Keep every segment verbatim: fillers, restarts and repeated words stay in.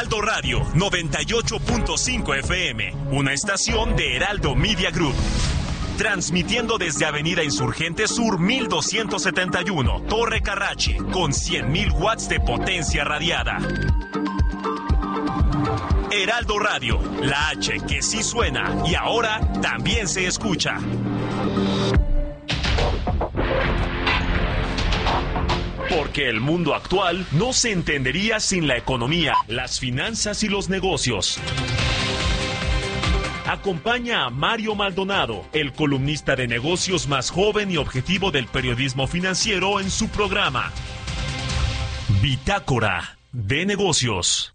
Heraldo Radio noventa y ocho punto cinco F M, una estación de Heraldo Media Group. Transmitiendo desde Avenida Insurgente Sur mil doscientos setenta y uno, Torre Carrache, con cien mil watts de potencia radiada. Heraldo Radio, la H que sí suena y ahora también se escucha. Porque el mundo actual no se entendería sin la economía, las finanzas y los negocios. Acompaña a Mario Maldonado, el columnista de negocios más joven y objetivo del periodismo financiero, en su programa Bitácora de Negocios.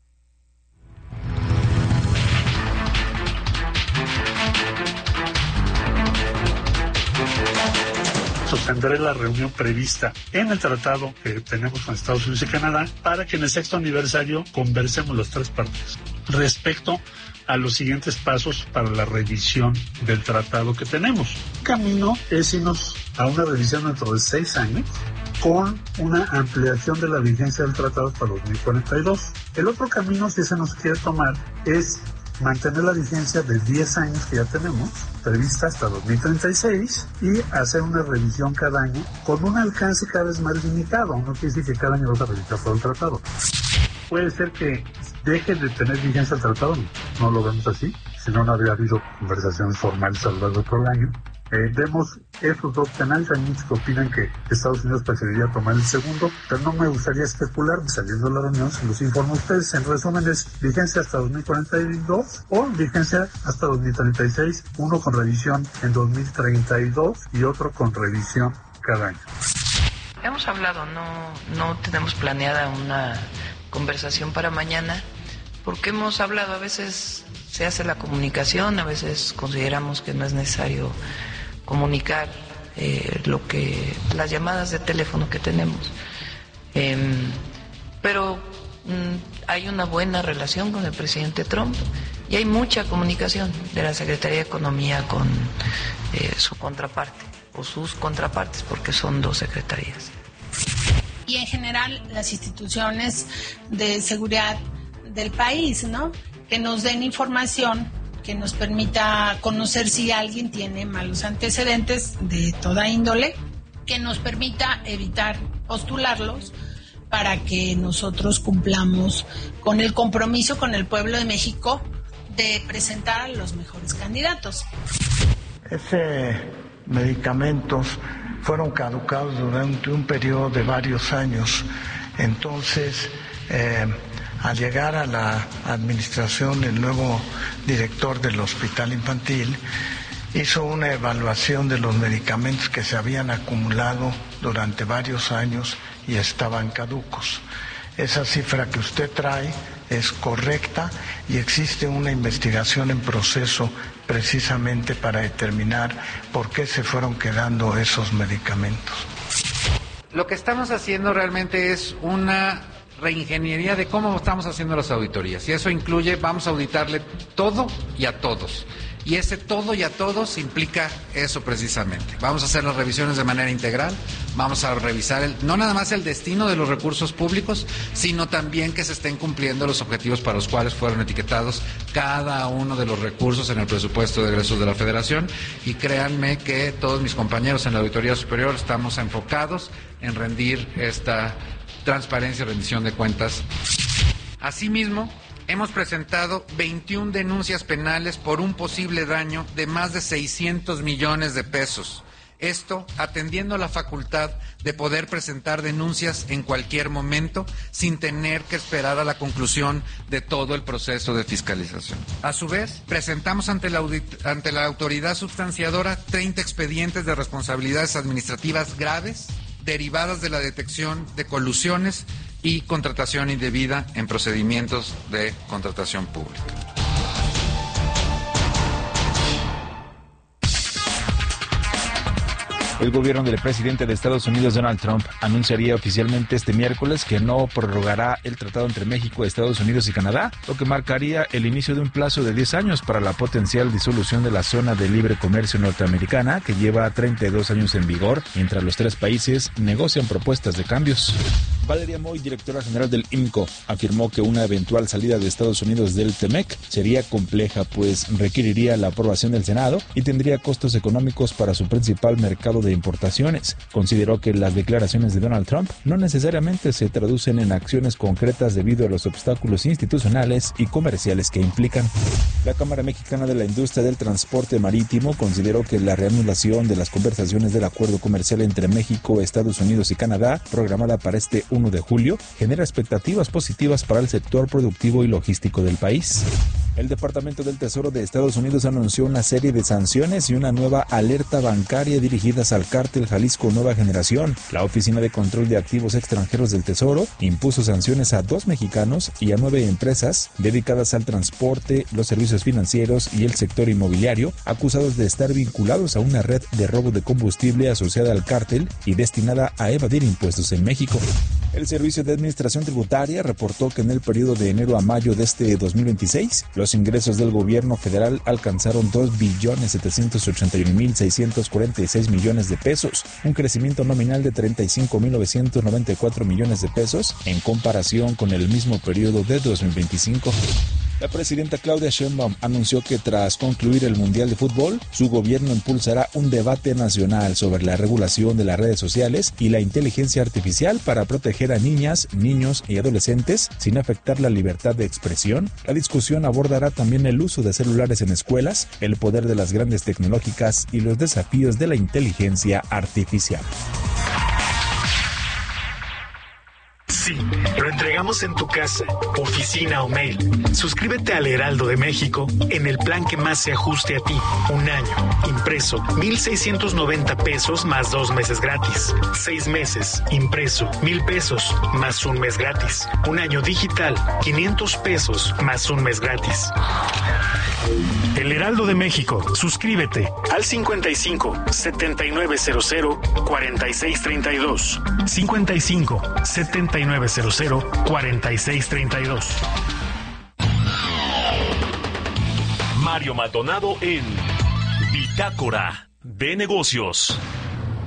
Suspendré la reunión prevista en el tratado que tenemos con Estados Unidos y Canadá para que en el sexto aniversario conversemos las tres partes respecto a los siguientes pasos para la revisión del tratado que tenemos. El camino es irnos a una revisión dentro de seis años con una ampliación de la vigencia del tratado hasta dos mil cuarenta y dos. El otro camino, si se nos quiere tomar, es mantener la vigencia de diez años que ya tenemos, prevista hasta dos mil treinta y seis, y hacer una revisión cada año con un alcance cada vez más limitado. No quiere decir que cada año vas a revisar todo el tratado. Puede ser que deje de tener vigencia el tratado, no lo vemos así, si no, no habría habido conversaciones formales a lo largo de todo el año. Eh, vemos esos dos escenarios. Hay muchos que opinan que Estados Unidos preferiría tomar el segundo, pero no me gustaría especular. Saliendo de la reunión, se los informo a ustedes. En resumen, es vigencia hasta dos mil cuarenta y dos o vigencia hasta dos mil treinta y seis, uno con revisión en dos mil treinta y dos y otro con revisión cada año. Hemos hablado, no, no tenemos planeada una conversación para mañana, porque hemos hablado, a veces se hace la comunicación, a veces consideramos que no es necesario comunicar eh, lo que las llamadas de teléfono que tenemos, eh, pero mm, hay una buena relación con el presidente Trump y hay mucha comunicación de la Secretaría de Economía con eh, su contraparte o sus contrapartes, porque son dos secretarías. Y en general las instituciones de seguridad del país, ¿no? Que nos den información que nos permita conocer si alguien tiene malos antecedentes de toda índole, que nos permita evitar postularlos para que nosotros cumplamos con el compromiso con el pueblo de México de presentar a los mejores candidatos. Ese medicamentos fueron caducados durante un periodo de varios años, entonces eh, al llegar a la administración, el nuevo director del Hospital Infantil hizo una evaluación de los medicamentos que se habían acumulado durante varios años y estaban caducos. Esa cifra que usted trae es correcta y existe una investigación en proceso precisamente para determinar por qué se fueron quedando esos medicamentos. Lo que estamos haciendo realmente es una reingeniería de cómo estamos haciendo las auditorías, y eso incluye, vamos a auditarle todo y a todos, y ese todo y a todos implica eso precisamente. Vamos a hacer las revisiones de manera integral, vamos a revisar el, no nada más el destino de los recursos públicos, sino también que se estén cumpliendo los objetivos para los cuales fueron etiquetados cada uno de los recursos en el presupuesto de egresos de la Federación, y créanme que todos mis compañeros en la Auditoría Superior estamos enfocados en rendir esta transparencia y rendición de cuentas. Asimismo, hemos presentado veintiuna denuncias penales por un posible daño de más de seiscientos millones de pesos. Esto atendiendo a la facultad de poder presentar denuncias en cualquier momento sin tener que esperar a la conclusión de todo el proceso de fiscalización. A su vez, presentamos ante la, audit- ante la autoridad sustanciadora treinta expedientes de responsabilidades administrativas graves derivadas de la detección de colusiones y contratación indebida en procedimientos de contratación pública. El gobierno del presidente de Estados Unidos, Donald Trump, anunciaría oficialmente este miércoles que no prorrogará el tratado entre México, Estados Unidos y Canadá, lo que marcaría el inicio de un plazo de diez años para la potencial disolución de la zona de libre comercio norteamericana, que lleva treinta y dos años en vigor, mientras los tres países negocian propuestas de cambios. Valeria Moy, directora general del I M C O, afirmó que una eventual salida de Estados Unidos del T M E C sería compleja, pues requeriría la aprobación del Senado y tendría costos económicos para su principal mercado de importaciones. Consideró que las declaraciones de Donald Trump no necesariamente se traducen en acciones concretas debido a los obstáculos institucionales y comerciales que implican. La Cámara Mexicana de la Industria del Transporte Marítimo consideró que la reanudación de las conversaciones del acuerdo comercial entre México, Estados Unidos y Canadá, programada para este primero de julio, genera expectativas positivas para el sector productivo y logístico del país. El Departamento del Tesoro de Estados Unidos anunció una serie de sanciones y una nueva alerta bancaria dirigidas al cártel Jalisco Nueva Generación. La Oficina de Control de Activos Extranjeros del Tesoro impuso sanciones a dos mexicanos y a nueve empresas dedicadas al transporte, los servicios financieros y el sector inmobiliario, acusados de estar vinculados a una red de robo de combustible asociada al cártel y destinada a evadir impuestos en México. El Servicio de Administración Tributaria reportó que en el periodo de enero a mayo de este dos mil veintiséis, los ingresos del gobierno federal alcanzaron dos billones setecientos ochenta y un mil seiscientos cuarenta y seis millones de pesos, un crecimiento nominal de treinta y cinco mil novecientos noventa y cuatro millones de pesos en comparación con el mismo periodo de dos mil veinticinco. La presidenta Claudia Sheinbaum anunció que tras concluir el Mundial de Fútbol, su gobierno impulsará un debate nacional sobre la regulación de las redes sociales y la inteligencia artificial para proteger a niñas, niños y adolescentes sin afectar la libertad de expresión. La discusión abordará también el uso de celulares en escuelas, el poder de las grandes tecnológicas y los desafíos de la inteligencia artificial. Sí, lo entregamos en tu casa, oficina o mail. Suscríbete al Heraldo de México en el plan que más se ajuste a ti. Un año, impreso, mil seiscientos noventa pesos más dos meses gratis. Seis meses, impreso, mil pesos más un mes gratis. Un año digital, quinientos pesos más un mes gratis. El Heraldo de México, suscríbete al cincuenta y cinco, setenta y nueve cero cero, cuarenta y seis treinta y dos. cincuenta y cinco, setenta y nueve cero cero, cuarenta y seis treinta y dos. Mario Maldonado en Bitácora de Negocios.